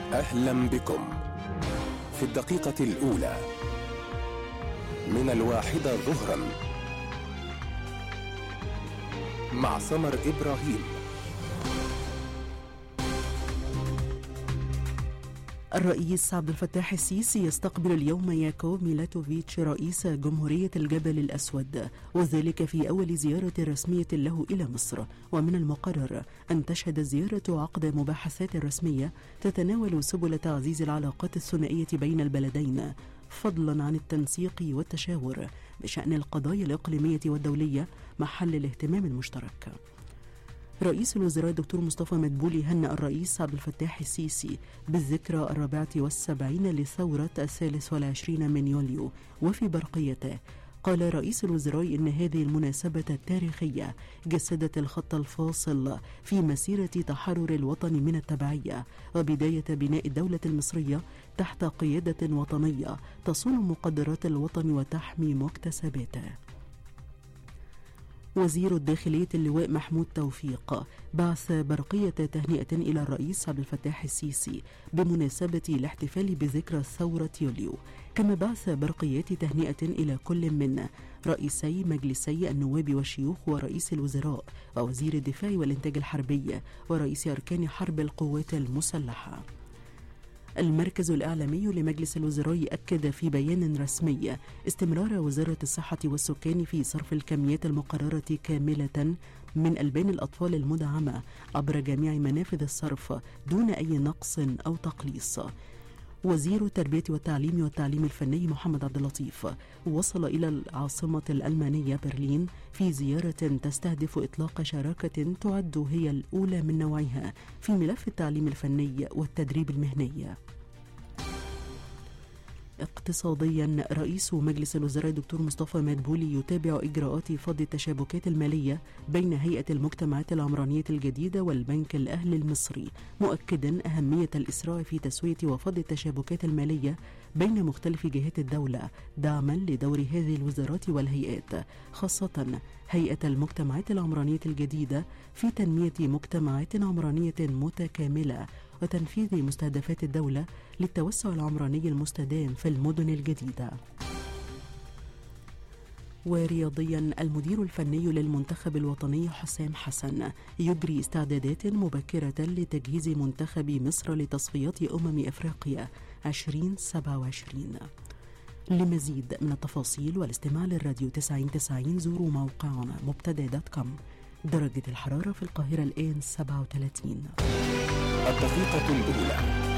أهلا بكم في الدقيقة الأولى من 1 ظهرا مع سمر إبراهيم. الرئيس عبد الفتاح السيسي يستقبل اليوم ياكو ميلاتوفيتش رئيس جمهورية الجبل الأسود، وذلك في أول زيارة رسمية له إلى مصر. ومن المقرر أن تشهد الزيارة عقد مباحثات رسمية تتناول سبل تعزيز العلاقات الثنائية بين البلدين، فضلا عن التنسيق والتشاور بشأن القضايا الإقليمية والدولية محل الاهتمام المشترك. رئيس الوزراء الدكتور مصطفى مدبولي هنأ الرئيس عبد الفتاح السيسي بالذكرى 74 لثورة 23 من يوليو. وفي برقيته قال رئيس الوزراء إن هذه المناسبة التاريخية جسدت الخط الفاصل في مسيرة تحرر الوطن من التبعية وبداية بناء الدولة المصرية تحت قيادة وطنية تصون مقدرات الوطن وتحمي مكتسباته. وزير الداخلية اللواء محمود توفيق بعث برقية تهنئة إلى الرئيس عبد الفتاح السيسي بمناسبة الاحتفال بذكرى ثورة يوليو، كما بعث برقيات تهنئة إلى كل من رئيسي مجلسي النواب والشيوخ ورئيس الوزراء ووزير الدفاع والإنتاج الحربي ورئيس أركان حرب القوات المسلحة. المركز الإعلامي لمجلس الوزراء أكد في بيان رسمي استمرار وزارة الصحة والسكان في صرف الكميات المقررة كاملة من ألبان الأطفال المدعمة عبر جميع منافذ الصرف دون أي نقص أو تقليص. وزير التربية والتعليم الفني محمد عبد اللطيف وصل إلى العاصمة الألمانية برلين في زيارة تستهدف إطلاق شراكة تعد هي الأولى من نوعها في ملف التعليم الفني والتدريب المهني. اقتصاديا، رئيس مجلس الوزراء الدكتور مصطفى مدبولي يتابع إجراءات فض التشابكات المالية بين هيئة المجتمعات العمرانية الجديدة والبنك الأهلي المصري، مؤكدا أهمية الإسراع في تسوية وفض التشابكات المالية بين مختلف جهات الدولة دعما لدور هذه الوزارات والهيئات، خاصة هيئة المجتمعات العمرانية الجديدة في تنمية مجتمعات عمرانية متكاملة وتنفيذ مستهدفات الدولة للتوسع العمراني المستدام في المدن الجديدة. ورياضيا، المدير الفني للمنتخب الوطني حسام حسن يجري استعدادات مبكرة لتجهيز منتخب مصر لتصفيات أفريقيا 2027. لمزيد من التفاصيل والاستماع للراديو 90 زوروا موقعنا مبتدا.com. درجة الحرارة في القاهرة الآن 37. الدقيقة الأولى